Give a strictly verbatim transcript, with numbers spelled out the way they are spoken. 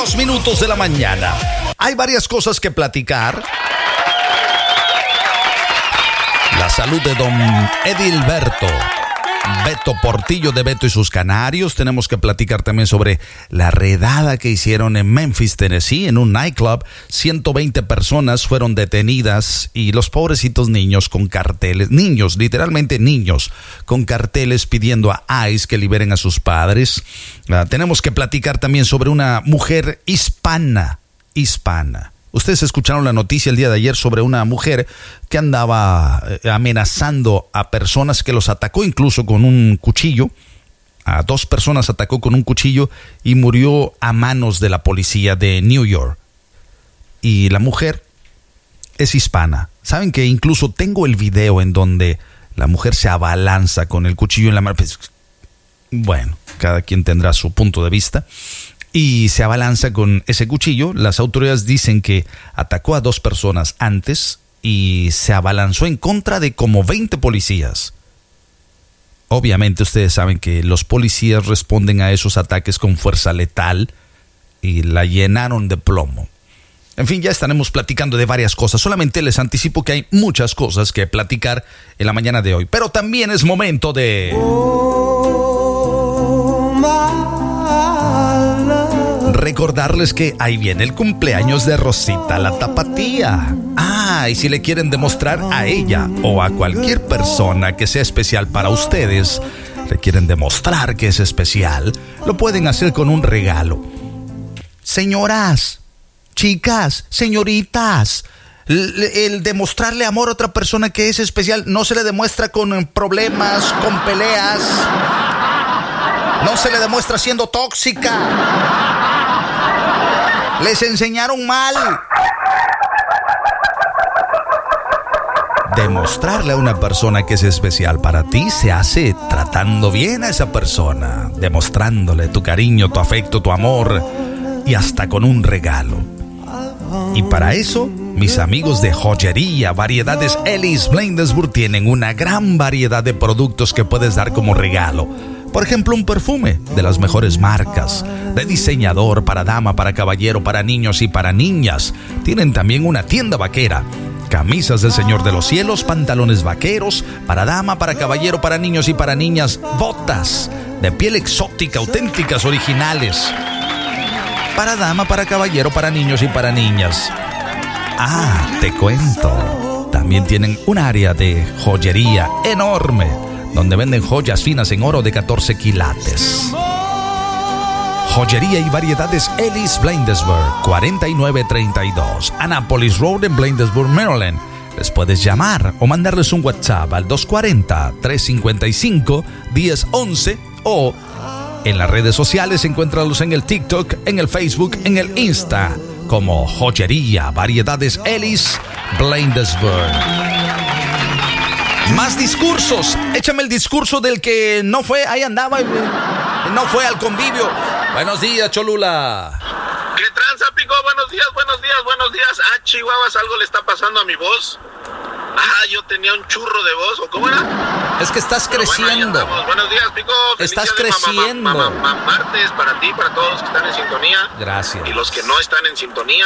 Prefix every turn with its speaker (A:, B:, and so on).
A: Dos minutos de la mañana. Hay varias cosas que platicar. La salud de don Edilberto Beto Portillo de Beto y sus Canarios. Tenemos que platicar también sobre la redada que hicieron en Memphis, Tennessee, en un nightclub. ciento veinte personas fueron detenidas y los pobrecitos niños con carteles, niños, literalmente niños, con carteles pidiendo a ICE que liberen a sus padres. Uh, tenemos que platicar también sobre una mujer hispana, hispana. Ustedes escucharon la noticia el día de ayer sobre una mujer que andaba amenazando a personas, que los atacó incluso con un cuchillo. A dos personas atacó con un cuchillo y murió a manos de la policía de New York. Y la mujer es hispana. ¿Saben que incluso tengo el video en donde la mujer se abalanza con el cuchillo en la mano? Pues, bueno, cada quien tendrá su punto de vista. Y se abalanza con ese cuchillo. Las autoridades dicen que atacó a dos personas antes y se abalanzó en contra de como veinte policías. Obviamente ustedes saben que los policías responden a esos ataques con fuerza letal y la llenaron de plomo. En fin, ya estaremos platicando de varias cosas. Solamente les anticipo que hay muchas cosas que platicar en la mañana de hoy. Pero también es momento de... recordarles que ahí viene el cumpleaños de Rosita la Tapatía. Ah, y si le quieren demostrar a ella o a cualquier persona que sea especial para ustedes, le quieren demostrar que es especial, lo pueden hacer con un regalo. Señoras, chicas, señoritas, el, el demostrarle amor a otra persona que es especial no se le demuestra con problemas, con peleas. No se le demuestra siendo tóxica. Les enseñaron mal. Demostrarle a una persona que es especial para ti se hace tratando bien a esa persona, demostrándole tu cariño, tu afecto, tu amor y hasta con un regalo. Y para eso, mis amigos de Joyería Variedades Ellis Bladensburg tienen una gran variedad de productos que puedes dar como regalo. Por ejemplo, un perfume de las mejores marcas, de diseñador, para dama, para caballero, para niños y para niñas. Tienen también una tienda vaquera. Camisas del Señor de los Cielos, pantalones vaqueros, para dama, para caballero, para niños y para niñas. Botas de piel exótica, auténticas, originales. Para dama, para caballero, para niños y para niñas. Ah, te cuento. También tienen un área de joyería enorme, donde venden joyas finas en oro de catorce quilates. Joyería y Variedades Ellis Bladensburg, cuarenta y nueve treinta y dos, Annapolis Road en Bladensburg, Maryland. Les puedes llamar o mandarles un WhatsApp al dos cuatro cero, tres cinco cinco, uno cero uno uno o en las redes sociales. Encuéntralos en el TikTok, en el Facebook, en el Insta como Joyería Variedades Ellis Bladensburg. Más discursos. Échame el discurso del que no fue, ahí andaba, no fue al convivio. Buenos días, Cholula.
B: ¿Qué tranza, Pico? Buenos días, buenos días, buenos días. Ah, chihuahuas, algo le está pasando a mi voz. Ah, yo tenía un churro de voz, ¿o cómo era?
A: Es que estás Pero creciendo.
B: Bueno, buenos días, Pico. Feliz
A: estás
B: día de
A: creciendo.
B: Mamá, mamá, mamá, martes para ti, para todos los que están en sintonía.
A: Gracias.
B: Y los que no están en sintonía.